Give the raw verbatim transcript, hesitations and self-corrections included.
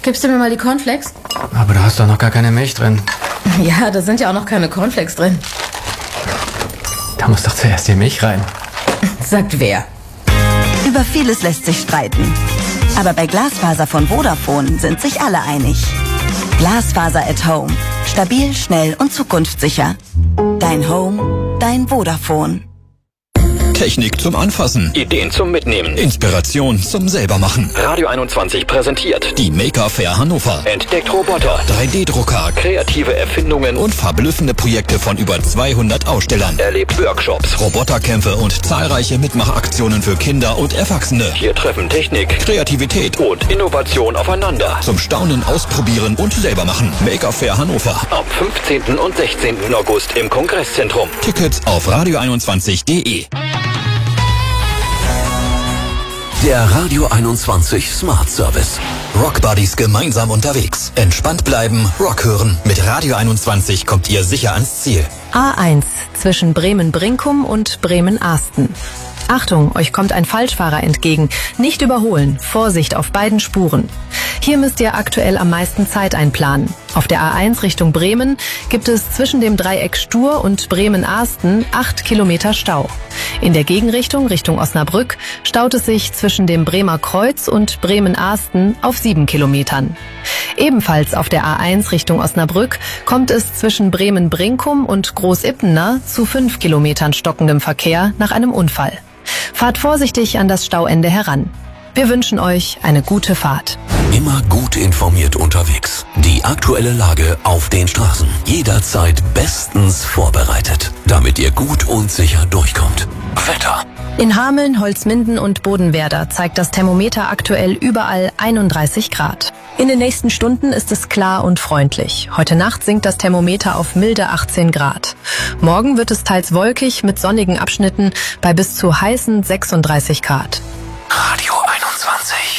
gibst du mir mal die Cornflakes? Aber da hast doch noch gar keine Milch drin. Ja, da sind ja auch noch keine Cornflakes drin. Da muss doch zuerst die Milch rein. Sagt wer? Über vieles lässt sich streiten. Aber bei Glasfaser von Vodafone sind sich alle einig. Glasfaser at Home. Stabil, schnell und zukunftssicher. Dein Home, dein Vodafone. Technik zum Anfassen. Ideen zum Mitnehmen. Inspiration zum Selbermachen. Radio einundzwanzig präsentiert Die Maker Fair Hannover. Entdeckt Roboter, drei D Drucker, kreative Erfindungen und verblüffende Projekte von über zweihundert Ausstellern. Erlebt Workshops, Roboterkämpfe und zahlreiche Mitmachaktionen für Kinder und Erwachsene. Hier treffen Technik, Kreativität und Innovation aufeinander. Zum Staunen, Ausprobieren und Selbermachen. Maker Fair Hannover. Am fünfzehnten und sechzehnten August im Kongresszentrum. Tickets auf radio einundzwanzig punkt de. Der Radio einundzwanzig Smart Service. Rock Buddies gemeinsam unterwegs. Entspannt bleiben, Rock hören. Mit Radio einundzwanzig kommt ihr sicher ans Ziel. A eins zwischen Bremen-Brinkum und Bremen-Ahsten. Achtung, euch kommt ein Falschfahrer entgegen. Nicht überholen. Vorsicht auf beiden Spuren. Hier müsst ihr aktuell am meisten Zeit einplanen. Auf der A eins Richtung Bremen gibt es zwischen dem Dreieck Stur und Bremen-Ahsten acht Kilometer Stau. In der Gegenrichtung Richtung Osnabrück staut es sich zwischen dem Bremer Kreuz und Bremen-Ahsten auf sieben Kilometern. Ebenfalls auf der A eins Richtung Osnabrück kommt es zwischen Bremen-Brinkum und Großippener zu fünf Kilometern stockendem Verkehr nach einem Unfall. Fahrt vorsichtig an das Stauende heran. Wir wünschen euch eine gute Fahrt. Immer gut informiert unterwegs. Die aktuelle Lage auf den Straßen. Jederzeit bestens vorbereitet, damit ihr gut und sicher durchkommt. Wetter. In Hameln, Holzminden und Bodenwerder zeigt das Thermometer aktuell überall einunddreißig Grad. In den nächsten Stunden ist es klar und freundlich. Heute Nacht sinkt das Thermometer auf milde achtzehn Grad. Morgen wird es teils wolkig mit sonnigen Abschnitten bei bis zu heißen sechsunddreißig Grad. Radio einundzwanzig.